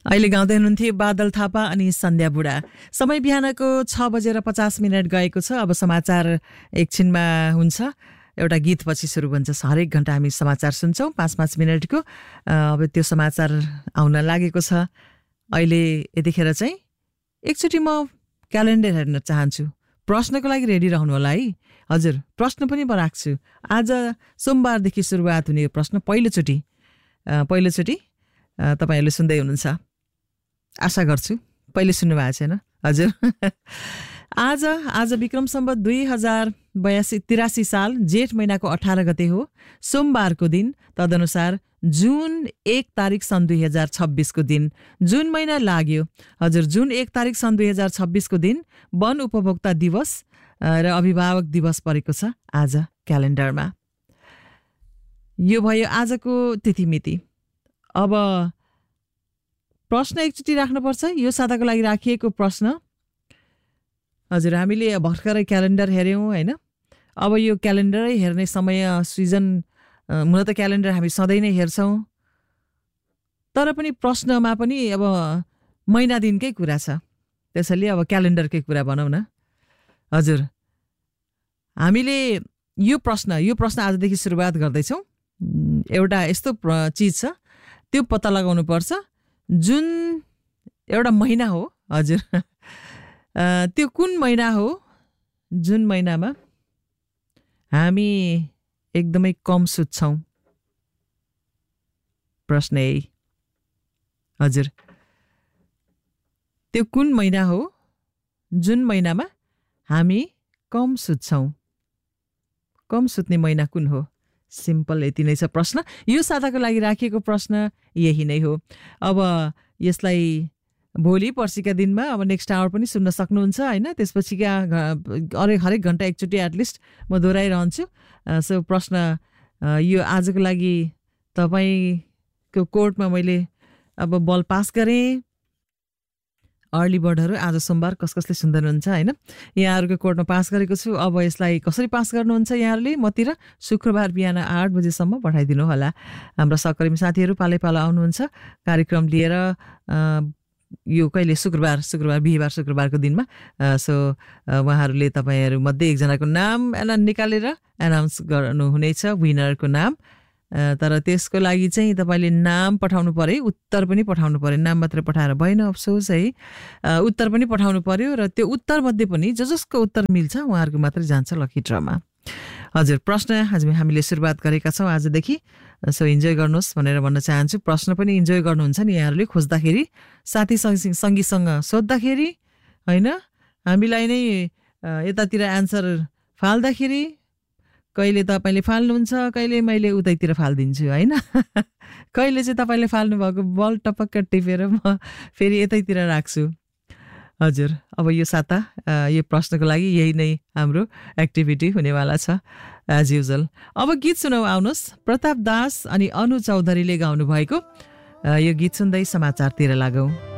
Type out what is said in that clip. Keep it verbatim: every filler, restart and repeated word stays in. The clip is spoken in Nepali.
अहिले गाउँदै हुनुहुन्थ्यो बादल थापा अनि सन्ध्या बुढा। समय बिहानको छ बजेर पचास मिनट गएको छ। अब समाचार एकछिनमा हुन्छ, एउटा गीतपछि सुरु हुन्छ। हरेक घण्टा हामी समाचार सुन्छौँ पाँच पाँच मिनटको। अब त्यो समाचार आउन लागेको छ। अहिले यतिखेर चाहिँ एकचोटि म क्यालेन्डर हेर्न चाहन्छु। प्रश्नको लागि रेडी रहनु होला है। हजुर, प्रश्न पनि म राख्छु। आज सोमबारदेखि सुरुवात हुने प्रश्न पहिलोचोटि पहिलोचोटि तपाईँहरूले सुन्दै हुनुहुन्छ, आशा गर्छु। पहिले सुन्नु भएको छैन। हजुर, आज आज विक्रम सम्वत दुई हजार बयासी तिरासी साल जेठ महिनाको अठारह गते हो, सोमबारको दिन। तदनुसार जुन एक तारिक सन् दुई हजार छब्बिसको दिन जुन महिना लाग्यो। हजुर, जुन एक तारिक सन् दुई हजार छब्बिसको दिन वन उपभोक्ता दिवस र अभिभावक दिवस परेको छ आज क्यालेन्डरमा। यो भयो आजको तिथिमिति। अब प्रश्न एकचोटि राख्नुपर्छ। यो साताको लागि राखिएको प्रश्न। हजुर, हामीले भर्खरै क्यालेन्डर हेऱ्यौँ होइन। अब यो क्यालेन्डरै हेर्ने समय सिजन, हुन त क्यालेन्डर हामी सधैँ नै हेर्छौँ, तर पनि प्रश्नमा पनि अब महिना दिनकै कुरा छ। त्यसैले अब क्यालेन्डरकै कुरा भनौँ न। हजुर, हामीले यो प्रश्न यो प्रश्न आजदेखि सुरुवात गर्दैछौँ। एउटा यस्तो चिज छ, त्यो पत्ता लगाउनु पर्छ। जुन एउटा महिना हो, हजुर, त्यो कुन महिना हो जुन महिनामा हामी एकदमै कम सुत्छौँ? प्रश्न यही। हजुर, त्यो कुन महिना हो जुन महिनामा हामी कम सुत्छौँ? कम सुत्ने महिना कुन हो? सिम्पल यति नै छ प्रश्न। यो साताको लागि राखिएको प्रश्न यही नै हो। अब यसलाई भोलि पर्सिका दिनमा अब नेक्स्ट आवर पनि सुन्न सक्नुहुन्छ होइन। त्यसपछिका हरेक हरेक घन्टा एकचोटि एटलिस्ट म दोहोऱ्याइरहन्छु। सो प्रश्न यो आजको लागि तपाईँको कोर्टमा मैले अब बल पास गरेँ। अर्ली बर्डहरू आज सोमबार कस कसले सुन्दैनुहुन्छ होइन, यहाँहरूको कोर्टमा पास गरेको छु। अब यसलाई कसरी पास गर्नुहुन्छ यहाँहरूले मतिर शुक्रबार बिहान आठ बजेसम्म पठाइदिनु होला। हाम्रो सहकर्मी साथीहरू पालै पालो आउनुहुन्छ कार्यक्रम लिएर। यो कहिले? शुक्रबार शुक्रबार बिहिबार शुक्रबारको दिनमा। सो उहाँहरूले तपाईँहरू मध्ये एकजनाको नाम एना निकालेर एनाउन्स गर्नुहुनेछ, विनरको नाम। तर त्यसको लागि चाहिँ तपाईँले नाम पठाउनु पर्यो, उत्तर पनि पठाउनु पर्यो। नाम मात्रै पठाएर भएन, अफसोस है। उत्तर पनि पठाउनु पर्यो र त्यो उत्तर मध्ये पनि ज जसको उत्तर मिल्छ उहाँहरूको मात्रै जान्छ लकी ड्रमा। हजुर, प्रश्न आज हामीले सुरुवात गरेका छौँ आजदेखि। सो इन्जोय गर्नुहोस् भनेर भन्न चाहन्छु। प्रश्न पनि इन्जोय गर्नुहुन्छ नि यहाँहरूले खोज्दाखेरि, साथी सङ्गीसँग सोद्धाखेरि होइन। हामीलाई नै यतातिर एन्सर फाल्दाखेरि कहिले तपाईँले फाल्नुहुन्छ, कहिले मैले उतैतिर फालिदिन्छु होइन। कहिले चाहिँ तपाईँले फाल्नुभएको बल टपक्क टिपेर म फेरि यतैतिर राख्छु। हजुर, अब यो साता यो प्रश्नको लागि यही नै हाम्रो एक्टिभिटी हुनेवाला छ एज युजल। अब गीत सुनौ, आउनुहोस्। प्रताप दास अनि अनु चौधरीले गाउनु भएको यो गीत सुन्दै समाचारतिर लागौँ।